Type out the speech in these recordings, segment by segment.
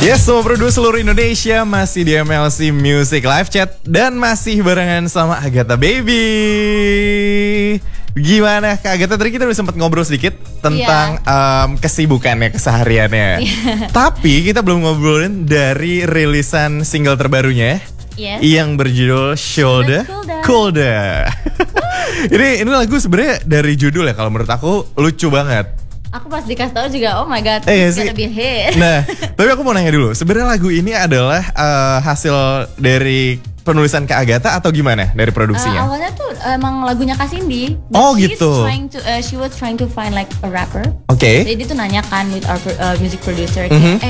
Yes, semua produser seluruh Indonesia masih di MLC Music Live Chat dan masih barengan sama Agatha Baby. Gimana Kak Agatha, tadi kita udah sempat ngobrol sedikit tentang kesibukannya, kesehariannya. Tapi kita belum ngobrolin dari rilisan single terbarunya yang berjudul Shoulda Colda. Ini lagu sebenarnya dari judul ya, kalau menurut aku lucu banget. Aku pas dikasih tahu juga, oh my god, it's gonna be a hit. Nah, tapi aku mau nanya dulu, sebenarnya lagu ini adalah hasil dari penulisan Kak Agatha atau gimana dari produksinya? Awalnya tuh emang lagunya Kak Cindy. Oh gitu. She was trying to find like a rapper. Oke. Jadi dia tuh nanyakan with our music producer,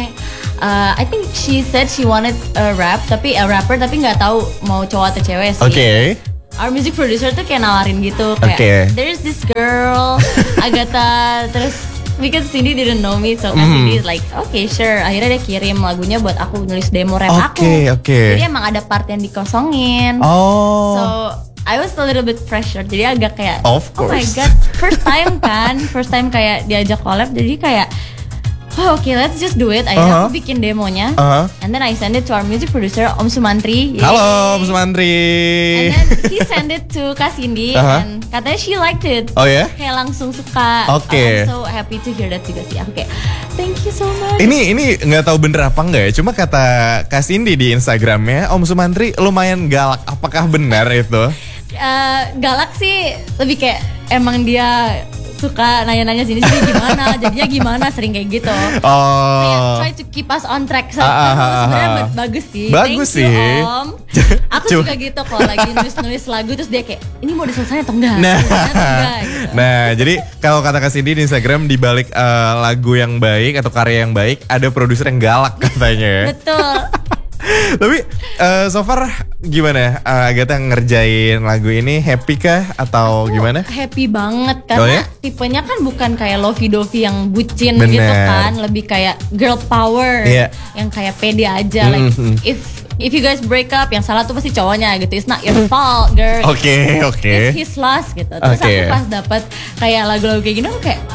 I think she said she wanted a rapper tapi nggak tahu mau cowok atau cewek sih. Oke. Our music producer tuh kayak nawarin gitu, kayak there's this girl Agatha, terus because Cindy didn't know me, so Cindy is like, okay sure. Akhirnya dia kirim lagunya buat aku nulis demo rap aku. Jadi emang ada part yang dikosongin. So I was a little bit pressured. Jadi agak kayak, oh my god, first time kayak diajak collab. Jadi kayak, okay, let's just do it. Akhirnya aku bikin demonya, and then I send it to our music producer Om Sumantri. Halo Om Sumantri. And then he send it to Kak Cindy, and katanya she liked it. Oh ya? Kayak langsung suka. I'm so happy to hear that juga sih. Aku kayak, thank you so much. Ini nggak tahu bener apa enggak ya. Cuma kata Kak Cindy di Instagramnya, Om Sumantri lumayan galak. Apakah benar itu? Galak sih, lebih kayak emang dia suka nanya-nanya sini gimana, jadinya gimana, sering kayak gitu. Kayak try to keep us on track. Sebenarnya bagus sih. Bagus Thank sih. you, Om. Aku juga gitu kalau lagi nulis lagu terus dia kayak, ini mau diselesain atau enggak? Gitu. Nah, jadi kalau kata Kak Cindy di Instagram, di balik lagu yang baik atau karya yang baik ada produser yang galak katanya. Betul. Tapi so far gimana Agatha ngerjain lagu ini, happy kah atau gimana? Happy banget karena tipenya kan bukan kayak lovey-dovey yang bucin gitu kan, lebih kayak girl power yang kayak pede aja. Like if you guys break up, yang salah tuh pasti cowoknya gitu. It's not your fault, girl. It's his loss gitu. Terus aku pas dapet kayak lagu-lagu kayak gini, aku kayak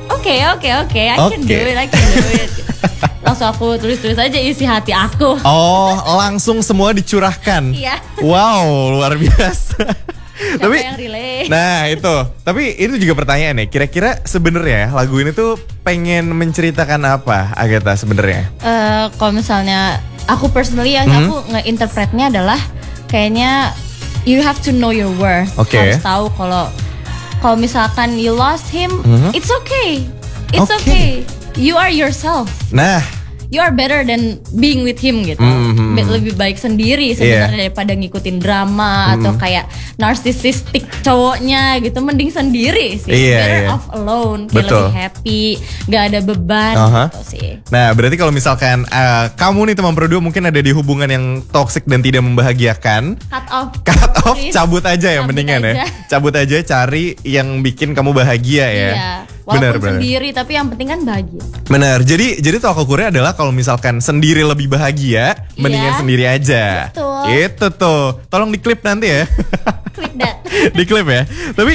I can do it. Langsung aku tulis aja isi hati aku. Langsung semua dicurahkan. Iya. Wow, luar biasa. Siapa yang relate? Nah itu, tapi itu juga pertanyaan nih. Kira-kira sebenarnya lagu ini tuh pengen menceritakan apa, Agatha sebenarnya? Kalau misalnya aku personally yang aku nge-interpretnya adalah kayaknya you have to know your worth. Harus tahu kalau misalkan you lost him, it's okay. It's okay. You are yourself. Nah, you are better than being with him gitu. Lebih baik sendiri sebenarnya daripada ngikutin drama atau kayak narcissistic cowoknya gitu. Mending sendiri sih. Better off alone. Kayak lebih happy, gak ada beban gitu sih. Nah, berarti kalau misalkan kamu nih teman berdua mungkin ada di hubungan yang toxic dan tidak membahagiakan, cut off, cabut aja ya mendingan ya. Cabut aja, cari yang bikin kamu bahagia ya. Walaupun sendiri tapi yang penting kan bahagia. Benar. Jadi tolak ukurnya adalah kalau misalkan sendiri lebih bahagia, mendingan sendiri aja. Betul. Itu tuh. Tolong diklip nanti ya. Clip that. Diklip ya. Tapi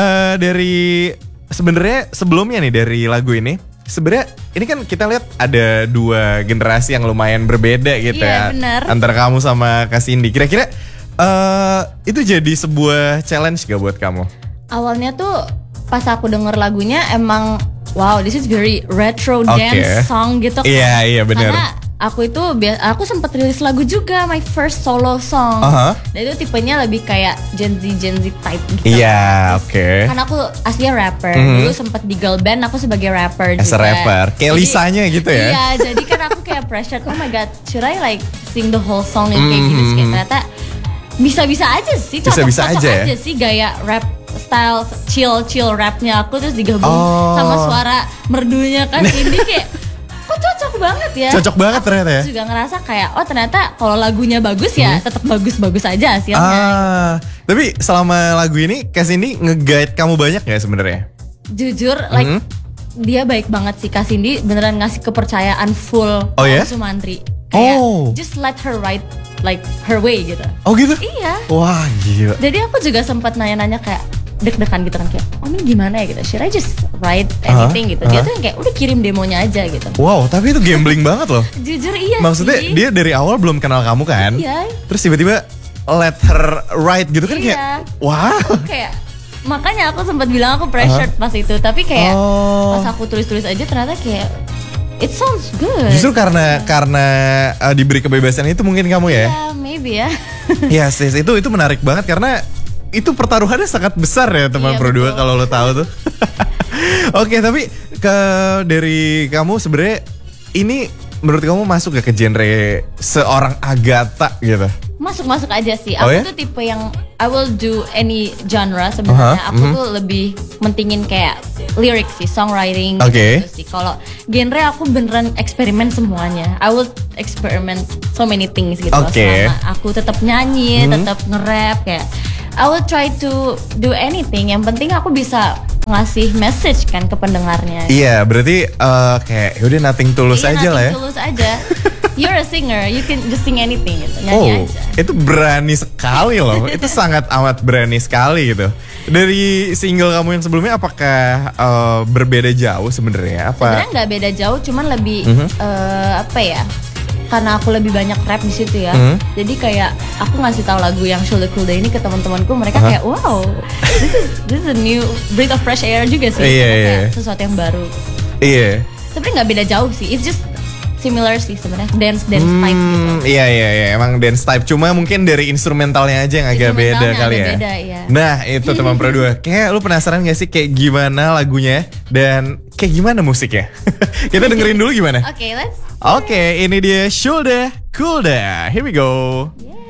dari sebenarnya sebelumnya nih dari lagu ini, sebenarnya ini kan kita lihat ada dua generasi yang lumayan berbeda gitu ya. Bener. Antara kamu sama Kak Cindy. Kira-kira itu jadi sebuah challenge gak buat kamu? Awalnya tuh pas aku denger lagunya emang wow, this is very retro dance song gitu kan. Iya benar. Karena aku sempat rilis lagu juga, my first solo song. Dan itu tipenya lebih kayak Gen Z type gitu. Iya, Karena aku aslinya rapper. Dulu sempat di girl band, aku sebagai rapper juga. As a rapper, kayak Lisanya gitu ya. Iya, jadi kan aku kayak pressure, oh my god, should I like sing the whole song yang kayak gini? Kayak ternyata bisa-bisa aja sih, cocok aja sih gaya rap style chill rapnya aku terus digabung sama suara merdunya Kak Cindy kayak kok cocok banget ya. Cocok banget aku ternyata ya. Juga ngerasa kayak ternyata kalau lagunya bagus ya tetap bagus aja hasilnya. Tapi selama lagu ini Kak Cindy nge-guide kamu banyak gak sebenarnya? Jujur like dia baik banget sih Kak Cindy, beneran ngasih kepercayaan full ke Sumantri. Kayak just let her write like her way gitu. Oh gitu? Iya. Wah gila. Jadi aku juga sempat nanya-nanya kayak deg-degan gitu kan kayak ini gimana ya gitu, should I just write anything gitu. Dia tuh yang kayak udah kirim demonya aja gitu. Wow, tapi itu gambling banget loh. Jujur iya. Maksudnya sih. dia dari awal belum kenal kamu kan? Iya. Terus tiba-tiba let her write gitu kan kayak wow. Kayak makanya aku sempat bilang aku pressured pas itu, tapi kayak pas aku tulis-tulis aja ternyata kayak it sounds good. Justru karena diberi kebebasan itu mungkin kamu ya? Yeah, maybe ya. Iya sis, itu menarik banget karena itu pertaruhannya sangat besar ya teman Pro 2 kalau lo tahu tuh. Oke, tapi dari kamu sebenarnya ini menurut kamu masuk gak ke genre seorang Agatha gitu? Masuk aja sih. Aku tuh tipe yang I will do any genre sebenarnya. Aku tuh lebih mentingin kayak lirik sih, songwriting gitu sih. Kalau genre aku beneran eksperimen semuanya. I will experiment so many things gitu. Selama aku tetap nyanyi, tetap nge-rap kayak I will try to do anything. Yang penting aku bisa ngasih message kan ke pendengarnya. Iya, berarti kayak yaudah nothing tulus aja lah ya. Tulus aja. You're a singer, you can just sing anything gitu, nyanyi aja. Itu berani sekali loh. Itu sangat amat berani sekali gitu. Dari single kamu yang sebelumnya apakah berbeda jauh sebenarnya? Sebenarnya nggak beda jauh, cuman lebih apa ya? Karena aku lebih banyak rap di situ ya. Jadi kayak aku ngasih tahu lagu yang Shoulda Coolda ini ke teman-temanku, mereka kayak wow, this is a new breath of fresh air juga sih. Kayak sesuatu yang baru. Iya. Tapi nggak beda jauh sih. It's just similar sih sebenarnya, dance type gitu. Iya, emang dance type. Cuma mungkin dari instrumentalnya aja yang agak beda kali ya. Beda, iya. Nah itu teman Pro 2. Kayak lu penasaran gak sih kayak gimana lagunya dan kayak gimana musiknya? Kita dengerin dulu gimana? Oke, Oke, ini dia Shoulda Coolda. Here we go. Yeah.